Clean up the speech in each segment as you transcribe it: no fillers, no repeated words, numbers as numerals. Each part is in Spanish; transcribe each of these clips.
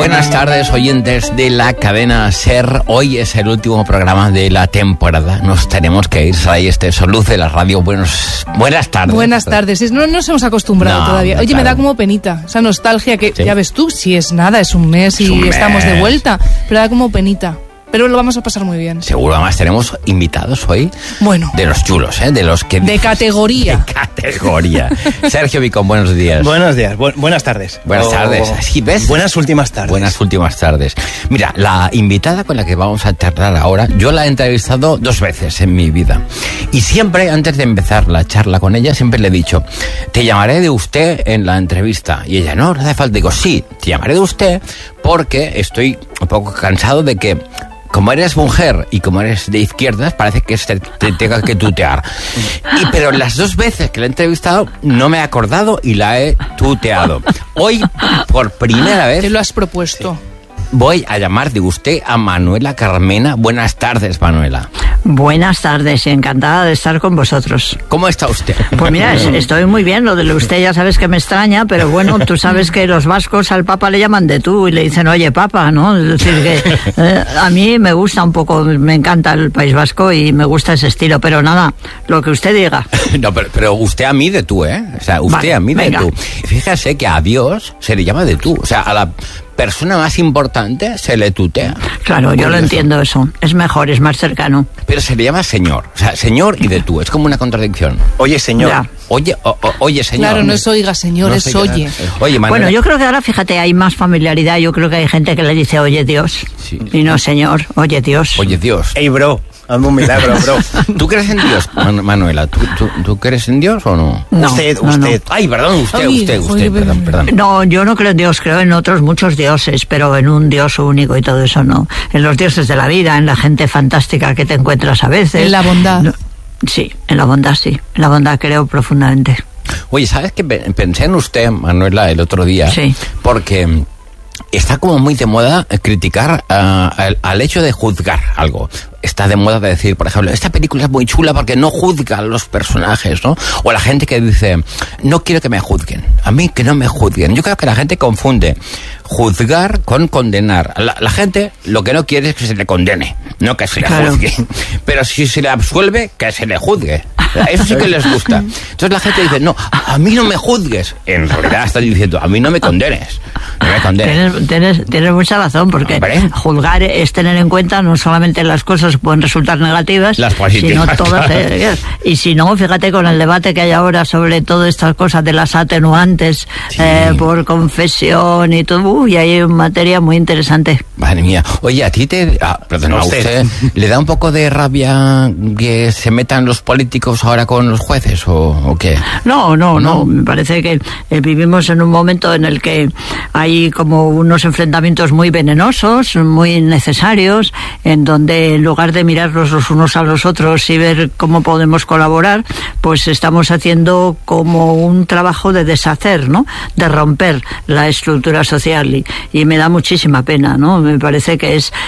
Buenas tardes, oyentes de la cadena SER. Hoy es el último programa de la temporada. Nos tenemos que ir. Saray Esteso, Luz de la radio. Buenas tardes. Buenas tardes. No nos hemos acostumbrado todavía. Oye, claro. Me da como penita esa nostalgia que, ¿sí? Ya ves tú, si es nada, es un mes y estamos de vuelta. Pero da como penita. Pero lo vamos a pasar muy bien. Seguro, además tenemos invitados hoy. Bueno. De los chulos, de los que... De categoría. De categoría. Sergio Vicón, buenos días. Buenos días, buenas tardes. Buenas tardes. ¿Sí ves? Buenas últimas tardes. Buenas últimas tardes. Mira, la invitada con la que vamos a charlar ahora, yo la he entrevistado 2 veces en mi vida. Y siempre, antes de empezar la charla con ella, siempre le he dicho, te llamaré de usted en la entrevista. Y ella, no hace falta. Digo, sí, te llamaré de usted porque estoy un poco cansado de que... Como eres mujer y como eres de izquierdas, parece que te tenga que tutear. Pero las 2 veces que la he entrevistado no me he acordado y la he tuteado. Hoy, por primera vez... Te lo has propuesto. Voy a llamar de usted a Manuela Carmena. Buenas tardes, Manuela. Buenas tardes y encantada de estar con vosotros. ¿Cómo está usted? Pues mira, estoy muy bien. Lo de usted ya sabes que me extraña, pero bueno, tú sabes que los vascos al Papa le llaman de tú y le dicen, oye, Papa, ¿no? Es decir, que a mí me gusta un poco, me encanta el País Vasco y me gusta ese estilo, pero nada, lo que usted diga. No, pero usted a mí de tú, ¿eh? O sea, usted vale, a mí de tú. Fíjese que a Dios se le llama de tú. O sea, a la persona más importante se le tutea. Claro, yo lo entiendo eso. Es mejor, es más cercano. Pero se le llama señor. O sea, señor y de tú. Es como una contradicción. Oye, señor. Ya. Oye, señor. Claro, no es oiga, señor, no es oye. Oye, Manuela. Bueno, yo creo que ahora, fíjate, hay más familiaridad. Yo creo que hay gente que le dice, oye, Dios. Sí. Y no, señor, oye, Dios. Oye, Dios. Ey, bro. Hazme un milagro, bro. ¿Tú crees en Dios, Manuela? ¿Tú crees en Dios o no? No, usted. No. Ay, perdón, usted, perdón. No, yo no creo en Dios, creo en otros muchos dioses, pero en un Dios único y todo eso no. En los dioses de la vida, en la gente fantástica que te encuentras a veces. En la bondad. No, sí, en la bondad sí. En la bondad creo profundamente. Oye, ¿sabes qué? Pensé en usted, Manuela, el otro día. Sí. Porque... está como muy de moda criticar al hecho de juzgar algo. Está de moda de decir, por ejemplo, esta película es muy chula porque no juzga a los personajes, ¿no? O la gente que dice, no quiero que me juzguen. A mí que no me juzguen. Yo creo que la gente confunde juzgar con condenar. La gente lo que no quiere es que se le condene, no que se le juzgue. Pero si se le absuelve, que se le juzgue. Eso sí que les gusta. Entonces la gente dice, no, a mí no me juzgues. En realidad están diciendo, a mí no me condenes. No me condenes. Tienes mucha razón, porque juzgar es tener en cuenta no solamente las cosas que pueden resultar negativas, las positivas, sino todas. Y si no, fíjate con el debate que hay ahora sobre todas estas cosas de las atenuantes, sí. Por confesión y todo, y hay una materia muy interesante. Madre mía. Oye, a ti a usted le da un poco de rabia que se metan los políticos ahora con los jueces o qué? No. Me parece que vivimos en un momento en el que hay como unos enfrentamientos muy venenosos, muy necesarios, en donde en lugar de mirarnos los unos a los otros y ver cómo podemos colaborar, pues estamos haciendo como un trabajo de deshacer, ¿no? De romper la estructura social y me da muchísima pena, ¿no? Me parece que es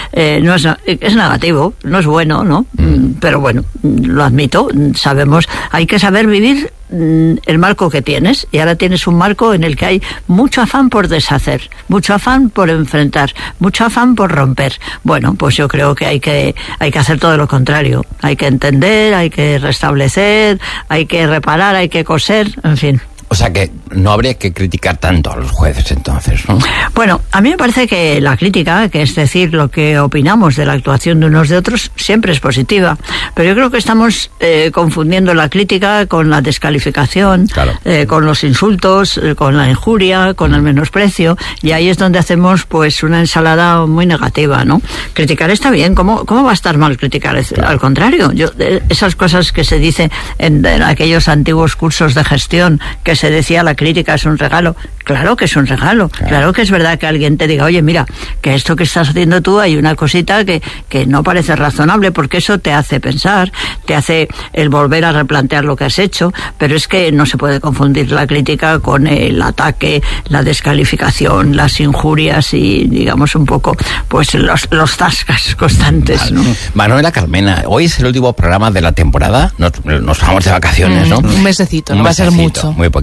negativo, no es bueno, ¿no? Pero bueno, lo admito, sabemos, hay que saber vivir el marco que tienes, y ahora tienes un marco en el que hay mucho afán por deshacer, mucho afán por enfrentar, mucho afán por romper. Bueno, pues yo creo que hay que hacer todo lo contrario, hay que entender, hay que restablecer, hay que reparar, hay que coser, en fin. O sea que no habría que criticar tanto a los jueces entonces, ¿no? Bueno, a mí me parece que la crítica, que es decir, lo que opinamos de la actuación de unos de otros, siempre es positiva. Pero yo creo que estamos confundiendo la crítica con la descalificación, claro. Con los insultos, con la injuria, con el menosprecio, y ahí es donde hacemos pues una ensalada muy negativa, ¿no? Criticar está bien, ¿cómo va a estar mal criticar? Claro. Al contrario, esas cosas que se dice en aquellos antiguos cursos de gestión, que se decía la crítica es un regalo. Claro que es un regalo. Claro que es verdad que alguien te diga, oye, mira, que esto que estás haciendo tú hay una cosita que no parece razonable, porque eso te hace pensar, te hace el volver a replantear lo que has hecho, pero es que no se puede confundir la crítica con el ataque, la descalificación, las injurias y, digamos, un poco, pues los tascas constantes, ¿no? Manuela Carmena, hoy es el último programa de la temporada, nos vamos de vacaciones, ¿no? Un mesecito, no va a ser mucho. Muy poquito.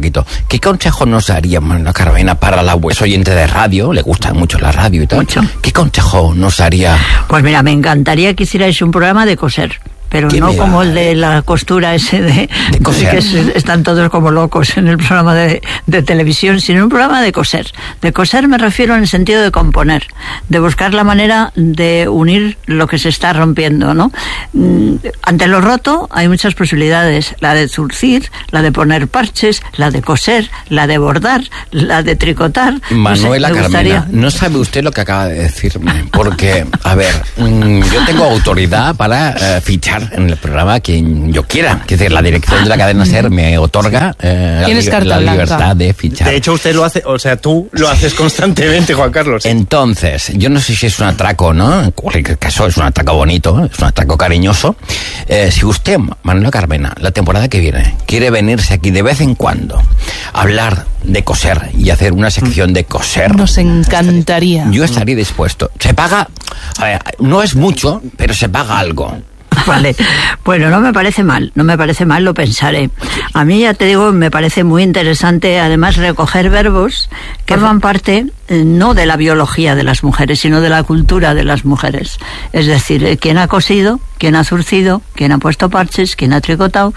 poquito. ¿Qué consejo nos daría Manuela Carmena para la oyente de radio? Le gusta mucho la radio y tal. Mucho. ¿Qué consejo nos daría? Pues mira, me encantaría que hicierais un programa de coser. Pero no como el de la costura ese de coser. Que están todos como locos en el programa de televisión, sino un programa de coser. De coser me refiero en el sentido de componer, de buscar la manera de unir lo que se está rompiendo, ¿no? Ante lo roto hay muchas posibilidades, la de zurcir, la de poner parches, la de coser, la de bordar, la de tricotar. Manuela Carmena, no sabe usted lo que acaba de decirme, porque, a ver, yo tengo autoridad para fichar en el programa quien yo quiera. Es decir, la dirección de la cadena SER me otorga la libertad de fichar. De hecho, usted lo hace, o sea, tú lo haces constantemente, Juan Carlos. Entonces, yo no sé si es un atraco, ¿no? En cualquier caso, es un atraco bonito, es un atraco cariñoso. Si usted, Manuela Carmena, la temporada que viene, quiere venirse aquí de vez en cuando a hablar de coser y hacer una sección de coser, nos encantaría. Yo estaría dispuesto. Se paga, a ver, no es mucho, pero se paga algo. Vale, bueno, no me parece mal, lo pensaré. A mí, ya te digo, me parece muy interesante, además, recoger verbos que forman parte no de la biología de las mujeres, sino de la cultura de las mujeres. Es decir, quién ha cosido, quién ha zurcido, quién ha puesto parches, quién ha tricotado,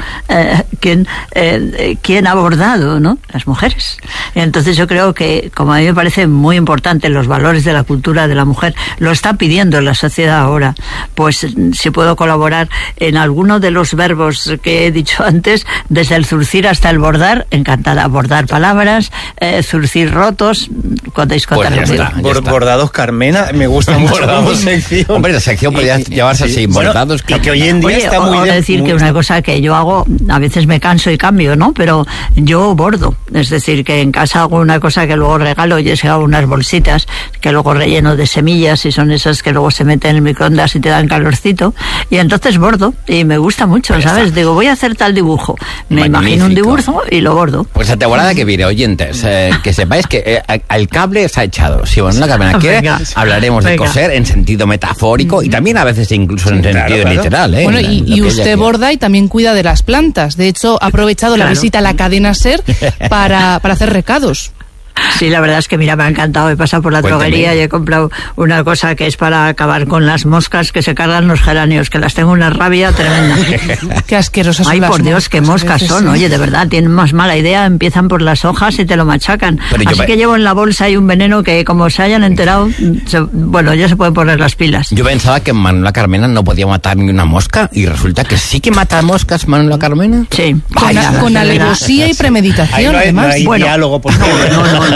quién ha bordado, ¿no? Las mujeres. Entonces yo creo que, como a mí me parece muy importante los valores de la cultura de la mujer, lo está pidiendo la sociedad ahora, pues si puedo colaborar en alguno de los verbos que he dicho antes, desde el zurcir hasta el bordar, encantada. Bordar palabras, zurcir rotos, contéis contar. Pues ya está. Bordados Carmena, me gusta mucho como sección. Hombre, la sección podría llevarse así, bordados Carmena. Y que hoy en día está muy bien. Decir que una cosa que yo hago, a veces me canso y cambio, ¿no? Pero yo bordo. Es decir, que en casa hago una cosa que luego regalo, y es que hago unas bolsitas que luego relleno de semillas, y son esas que luego se meten en el microondas y te dan calorcito. Y entonces bordo, y me gusta mucho, pues ¿sabes? Digo, voy a hacer tal dibujo. Me imagino un dibujo y lo bordo. Pues la temporada que viene, oyentes, que sepáis que el cable está echado. Si Manuela Carmena quiere, hablaremos de coser en sentido metafórico y también a veces incluso en sentido literal. Bueno, y usted borda y también cuida de las plantas. De hecho, ha aprovechado la visita a la cadena SER para hacer recados. Sí, la verdad es que mira, me ha encantado. He pasado por la droguería y he comprado una cosa que es para acabar con las moscas que se cargan los geranios, que las tengo una rabia tremenda. Qué asquerosas son. Ay, por Dios, qué moscas son. Oye, de verdad, tienen más mala idea. Empiezan por las hojas y te lo machacan. Así que llevo en la bolsa ahí un veneno que, como se hayan enterado, bueno, ya se pueden poner las pilas. Yo pensaba que Manuela Carmena no podía matar ni una mosca y resulta que sí que mata moscas Manuela Carmena. Sí. Con alevosía y premeditación, además. No hay diálogo posible. No.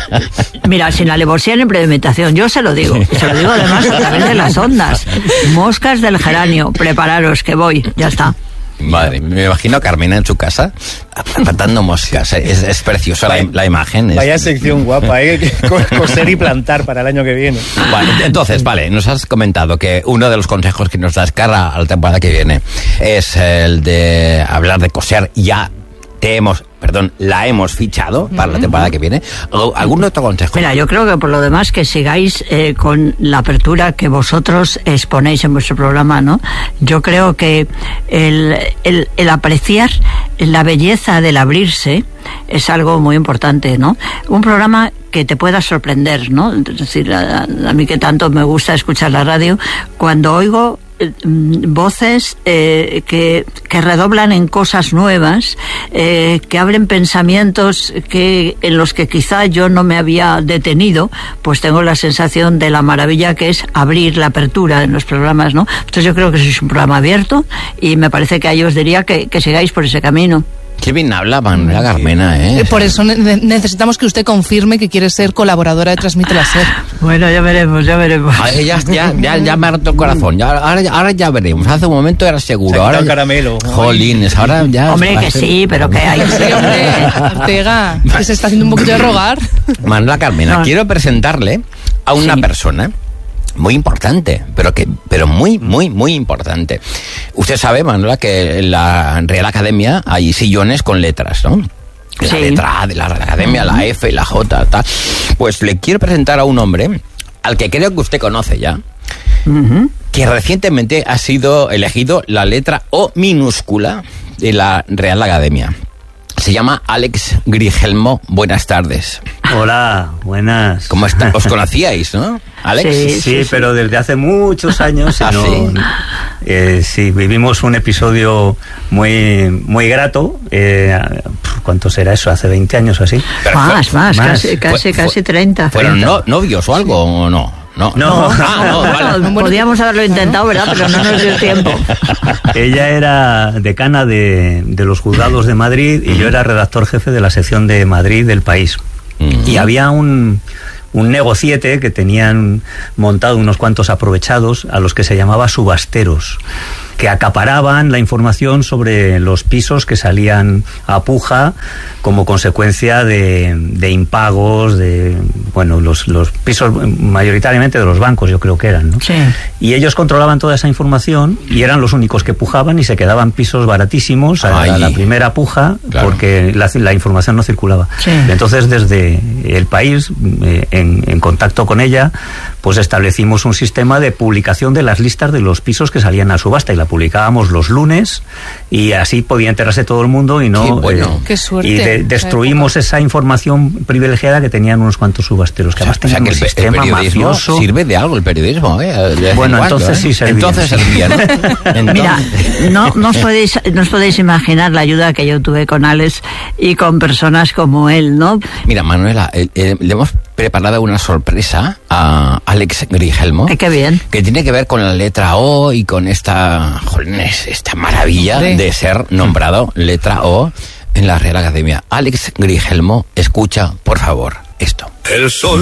Mira, sin alevosía ni premeditación, yo se lo digo además a través de las ondas. Moscas del geranio, prepararos que voy, ya está. Madre, me imagino a Carmena en su casa matando moscas. Es preciosa la imagen. Vaya sección guapa, coser y plantar para el año que viene. Vale, entonces, nos has comentado que uno de los consejos que nos das cara a la temporada que viene es el de hablar de coser. La hemos fichado para la temporada que viene. ¿Algún otro consejo? Mira, yo creo que por lo demás que sigáis con la apertura que vosotros exponéis en vuestro programa, ¿no? Yo creo que el apreciar la belleza del abrirse es algo muy importante, ¿no? Un programa que te pueda sorprender, ¿no? Es decir, a mí que tanto me gusta escuchar la radio, cuando oigo voces que redoblan en cosas nuevas, que abren pensamientos en los que quizá yo no me había detenido, pues tengo la sensación de la maravilla que es abrir la apertura en los programas, ¿no? Entonces yo creo que sois un programa abierto y me parece que ahí os diría que sigáis por ese camino. Qué bien habla Manuela Carmena, ¿eh? Por eso necesitamos que usted confirme que quiere ser colaboradora de Transmite la SER. Bueno, ya veremos. Ya me ha roto el corazón. Ahora ya veremos. Hace un momento era seguro. Ahora caramelo. Jolines, ahora ya... Hombre, que sí, pero que hay... Sí, hombre, Ortega, que se está haciendo un poquito de rogar. Manuela Carmena, quiero presentarle a una persona muy importante, pero muy, muy, muy importante. Usted sabe, Manuela, que en la Real Academia hay sillones con letras, ¿no? La letra A de la Real Academia, la F, la J, tal. Pues le quiero presentar a un hombre al que creo que usted conoce ya, que recientemente ha sido elegido la letra O minúscula de la Real Academia. Se llama Alex Grigelmo. Buenas tardes. Hola, buenas. ¿Cómo están? ¿Os conocíais, no, Alex? Sí, pero desde hace muchos años. Sí, vivimos un episodio muy grato. ¿Cuánto será eso? ¿Hace 20 años o así? Más, casi 30. ¿Fueron novios o algo o no? No. Vale. Podíamos haberlo intentado, ¿verdad? Pero no nos dio tiempo. Ella era decana de los juzgados de Madrid y yo era redactor jefe de la sección de Madrid del País. Y había un negociete que tenían montado unos cuantos aprovechados a los que se llamaba subasteros, que acaparaban la información sobre los pisos que salían a puja como consecuencia de impagos, los pisos mayoritariamente de los bancos, yo creo que eran, ¿no? Sí. Y ellos controlaban toda esa información y eran los únicos que pujaban y se quedaban pisos baratísimos a la primera puja, claro, porque la información no circulaba. Sí. Entonces, desde el País, en contacto con ella, pues establecimos un sistema de publicación de las listas de los pisos que salían a subasta y la publicábamos los lunes y así podía enterarse todo el mundo y no... Qué suerte. Y destruimos esa información privilegiada que tenían unos cuantos subasteros que además tenían un sistema mafioso. Sirve de algo el periodismo, Bueno, entonces sí servía. Entonces servía, ¿no? Mira, no os podéis imaginar la ayuda que yo tuve con Alex y con personas como él, ¿no? Mira, Manuela, le hemos preparado una sorpresa a Alex Grigelmo. ¡Qué bien! Que tiene que ver con la letra O y con esta maravilla de ser nombrado letra O en la Real Academia. Alex Grigelmo, escucha, por favor, esto. El sol